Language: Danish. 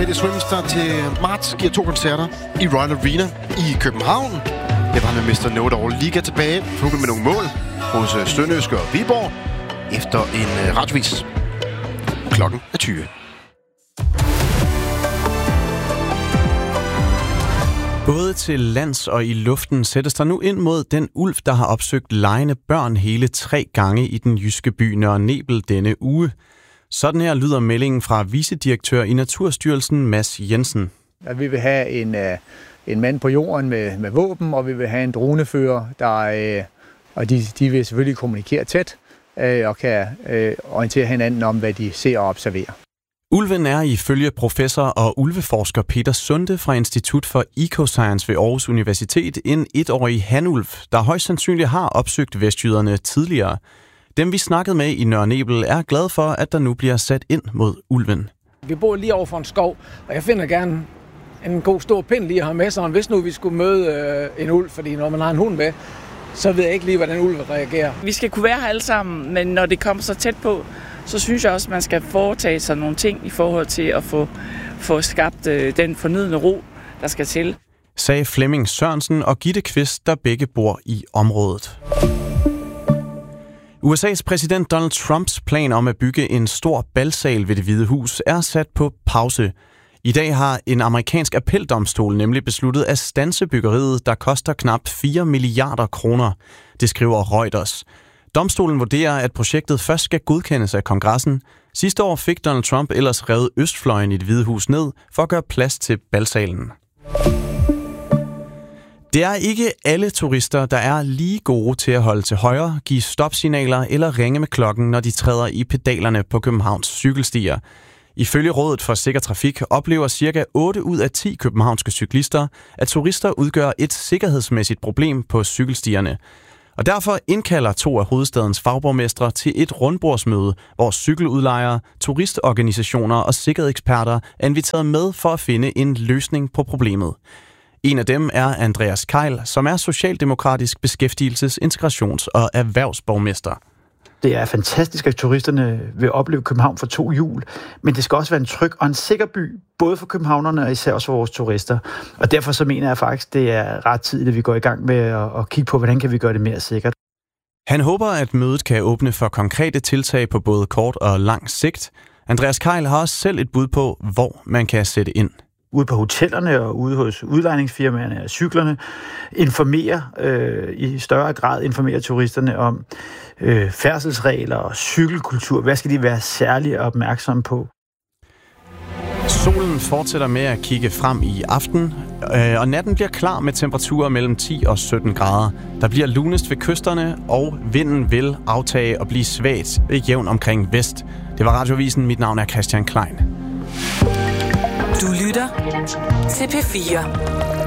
Teddy Swims, der til marts giver 2 koncerter i Royal Arena i København. Det var han med Mr. Know-it-all lige tilbage, fulgt med nogle mål hos Sønderjyske og Viborg efter en radiovis. Klokken er 20. Både til lands og i luften sættes der nu ind mod den ulv, der har opsøgt legende børn hele 3 gange i den jyske by Nørre Nebel denne uge. Sådan her lyder meldingen fra vicedirektør i Naturstyrelsen, Mads Jensen. At vi vil have en mand på jorden med våben, og vi vil have en dronefører, og de vil selvfølgelig kommunikere tæt og kan orientere hinanden om, hvad de ser og observerer. Ulven er ifølge professor og ulveforsker Peter Sunde fra Institut for Ecoscience ved Aarhus Universitet en 1-årig hanulv, der højst sandsynligt har opsøgt vestjyderne tidligere. Dem vi snakkede med i Nørre Nebel er glade for, at der nu bliver sat ind mod ulven. Vi bor lige over for en skov, og jeg finder gerne en god stor pind lige at have med sig. Hvis nu vi skulle møde en ulv, fordi når man har en hund med, så ved jeg ikke lige, hvordan ulven reagerer. Vi skal kunne være her alle sammen, men når det kommer så tæt på, så synes jeg også, at man skal foretage sig nogle ting i forhold til at få skabt den fornødne ro, der skal til. Sagde Flemming Sørensen og Gitte Kvist, der begge bor i området. USA's præsident Donald Trumps plan om at bygge en stor balsal ved Det Hvide Hus er sat på pause. I dag har en amerikansk appeldomstol nemlig besluttet at standse byggeriet, der koster knap 4 milliarder kroner. Det skriver Reuters. Domstolen vurderer, at projektet først skal godkendes af kongressen. Sidste år fik Donald Trump ellers revet østfløjen i Det Hvide Hus ned for at gøre plads til balsalen. Det er ikke alle turister, der er lige gode til at holde til højre, give stopsignaler eller ringe med klokken, når de træder i pedalerne på Københavns cykelstier. Ifølge Rådet for Sikker Trafik oplever ca. 8 ud af 10 københavnske cyklister, at turister udgør et sikkerhedsmæssigt problem på cykelstierne. Og derfor indkalder 2 af hovedstadens fagborgmestre til et rundbordsmøde, hvor cykeludlejere, turistorganisationer og sikkerhedseksperter er inviteret med for at finde en løsning på problemet. En af dem er Andreas Keil, som er socialdemokratisk beskæftigelses-, integrations- og erhvervsborgmester. Det er fantastisk, at turisterne vil opleve København for 2 hjul, men det skal også være en tryg og en sikker by, både for københavnerne og især også for vores turister. Og derfor så mener jeg faktisk, det er ret tid, at vi går i gang med at kigge på, hvordan kan vi gøre det mere sikkert. Han håber, at mødet kan åbne for konkrete tiltag på både kort og lang sigt. Andreas Keil har også selv et bud på, hvor man kan sætte ind. Ude på hotellerne og ude hos udlejningsfirmaerne og cyklerne, i større grad informere turisterne om færdselsregler og cykelkultur. Hvad skal de være særligt opmærksomme på? Solen fortsætter med at kigge frem i aften, og natten bliver klar med temperaturer mellem 10 og 17 grader. Der bliver lunest ved kysterne, og vinden vil aftage og blive svagt jævn omkring vest. Det var Radiovisen. Mit navn er Christian Klein. Du lytter til P4.